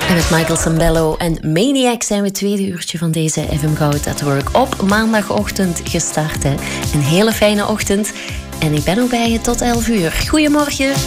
En met Michael Sambello en Maniac zijn we het tweede uurtje van deze FM Goud at Work op maandagochtend gestart. Hè. Een hele fijne ochtend. En ik ben ook bij je tot 11 uur. Goedemorgen.